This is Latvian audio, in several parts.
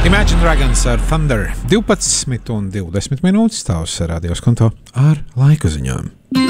Imagine Dragons ar Thunder 12:20 minūtes tavs radios konto ar laika ziņām.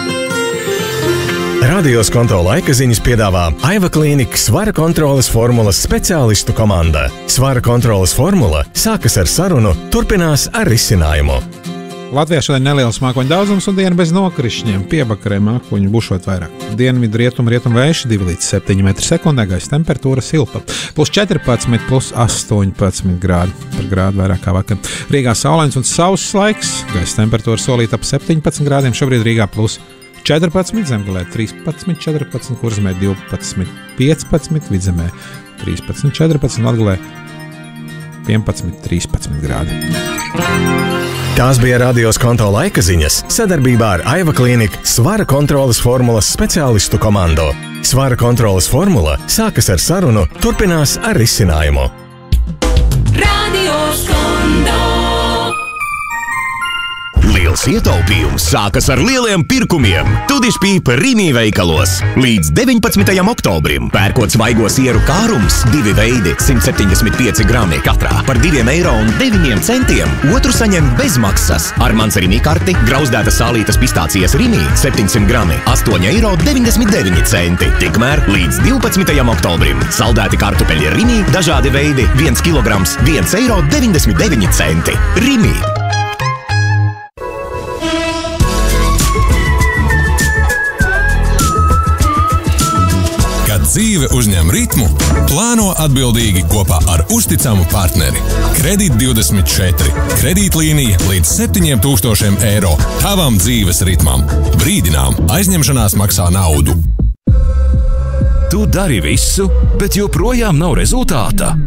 Radios konto laika ziņas piedāvā Aiva Klīnika svara kontroles formulas speciālistu komanda. Svara kontroles formula sākas ar sarunu, turpinās ar risinājumu. Latvijā šodien neliels mākoņu daudzums un diena bez nokrišņiem. Pievakarē mākoņu būšot vairāk. Dienvidu rietumu vējš 2 līdz 7 m/sekundē, gaisa temperatūra silpa. +14, +18 grādi. Par grādu vairāk kā vakar. Rīgā saulains un sauss laiks. Gaisa temperatūra solīta ap 17 grādiem. Šobrīd Rīgā +14, Zemgalē 13, 14, Kurzemē 12, 15, Vidzemē 13, 14, Latgalē 11, 13 grādi. Tās bija radios konto laika ziņas sadarbībā ar Aiva Klīnika svara kontroles formulas speciālistu komandu. Svara kontroles formula sākas ar sarunu, turpinās ar risinājumu. Radios konto. Liels ietaupījums sākas ar lieliem pirkumiem. Tudišpīpa Rimi veikalos. Līdz 19. oktobrim pērkot svaigo sieru kārums 2 veidi 175 grami katrā par 2,09 €. Otru saņem bez maksas. Ar mans Rimi karti grauzdētas sālītas pistācijas Rimi 700 grami 8,99 €. Tikmēr līdz 12. oktobrim saldēti kartupeļi Rimi dažādi veidi 1 kilograms 1,99 €. Rimi. Dzīve uzņem ritmu, plāno atbildīgi kopā ar uzticamu partneri. Kredīt24. Kredītlīnija līdz 7 000 € tavam dzīves ritmam. Brīdinām, aizņemšanās maksā naudu. Tu dari visu, bet joprojām nav rezultāta.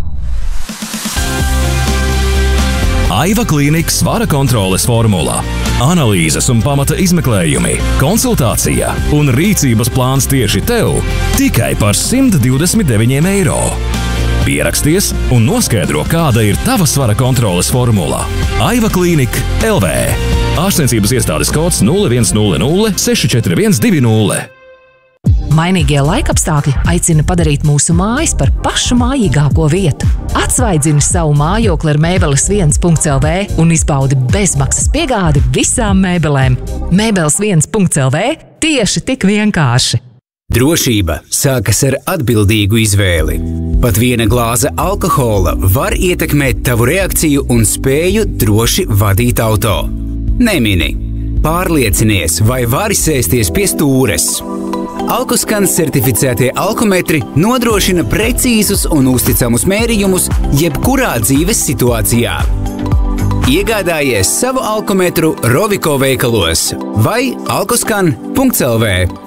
Aiva Klīnika svara kontroles formula. Analīzes un pamata izmeklējumi, konsultācija un rīcības plāns tieši tev tikai par 129 €. Pieraksties un noskaidro, kāda ir tava svara kontroles formula. Aiva Klīnika LV. Ārstniecības iestādes kods 0100 64120. Mainīgie laikapstākļi aicina padarīt mūsu mājas par pašu mājīgāko vietu. Atsvaidzini savu mājokli ar mēbeles1.lv un izbaudi bezmaksas piegādi visām mēbelēm. Mēbeles1.lv tieši tik vienkārši. Drošība sākas ar atbildīgu izvēli. Pat viena glāze alkohola var ietekmēt tavu reakciju un spēju droši vadīt auto. Nemini. Pārliecinies, vai vari sēsties pie stūres. Alkoskan certificētie alkometri nodrošina precīzus un uzticamus mērījumus jebkurā dzīves situācijā. Iegādājies savu alkometru Roviko veikalos vai alkoskan.lv.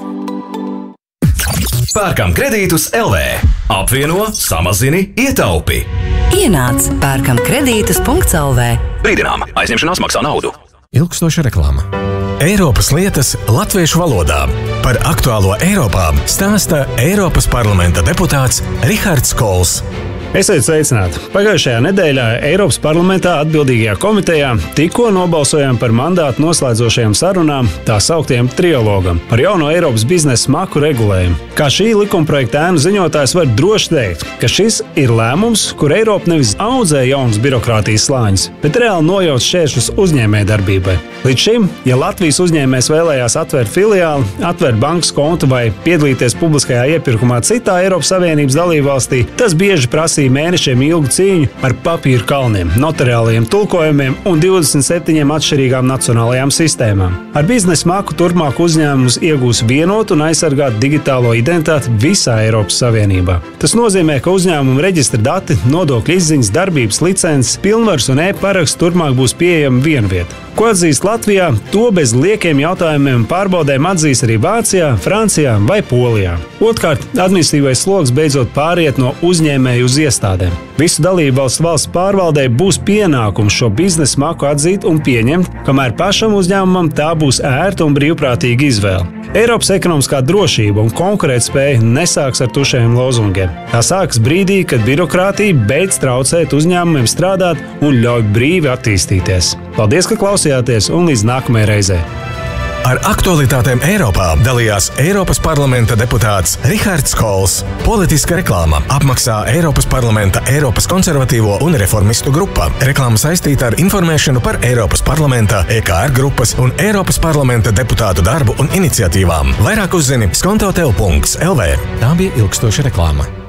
Pērkam kredītus LV. Apvieno, samazini, ietaupi. Ienāc pērkam kredītus.lv. Brīdinām, aizņemšanās maksā naudu. Ilgstoša reklāma. Eiropas lietas latviešu valodā. Par aktuālo Eiropā stāsta Eiropas parlamenta deputāts Rihards Kols. Esiet sveicināti! Pagājušajā nedēļā Eiropas parlamentā atbildīgajā komitejā tikko nobalsojām par mandātu noslēdzošajām sarunām, tā sauktiem trialogam, par jauno Eiropas biznesa maku regulējumu. Kā šī likumprojekta ēnu ziņotājs var droši teikt, ka šis ir lēmums, kur Eiropa nevis audzē jaunas birokrātijas slāņus, bet reāli nojauc šķēršļus uzņēmējdarbībai. Līdz šim, ja Latvijas uzņēmējs vēlējās atvērt filiāli, atvērt bankas kontu vai piedalīties publiskajā iepirkumā citā Eiropas Savienības dalībvalstī, tas bieži prasīja mēnešiem ilgu cīņu ar papīru kalniem, notariālajiem tulkojumiem un 27 atšķirīgām nacionālajām sistēmām. Ar biznesa maku turpmāk uzņēmums iegūs vienotu un aizsargātu digitālo identitāti visā Eiropas Savienībā. Tas nozīmē, ka uzņēmuma reģistra dati, nodokļu izziņas, darbības licences, pilnvaras un e-paraksts turpmāk būs pieejami vienvieta. Ko atzīst Latvijā, to bez liekiem jautājumiem un pārbaudēm atzīs arī Vācijā, Francijā vai Polijā. Otkārt, administratīvais sloks beidzot pāriet no uzņēmēju uz iestādēm. Visu dalībvalstu valsts pārvaldei būs pienākums šo biznesa maku atzīt un pieņemt, kamēr pašam uzņēmumam tā būs ērta un brīvprātīga izvēle. Eiropas ekonomiskā drošība un konkurētspēja nesāks ar tušiem lozungiem. Tā sākas brīdī, kad birokrātija beidz traucēt uzņēmumiem strādāt un ļauj brīvi attīstīties. Paldies, ka klausījāties un līdz nākamajai reizei! Ar aktualitātēm Eiropā dalījās Eiropas parlamenta deputāts Rihards Kols. Politiska reklāma apmaksā Eiropas parlamenta Eiropas konservatīvo un reformistu grupa. Reklāma saistīta ar informēšanu par Eiropas parlamenta, EKR grupas un Eiropas parlamenta deputātu darbu un iniciatīvām. Vairāk uzzini skontotel.lv. Tā bija ilgstoša reklāma.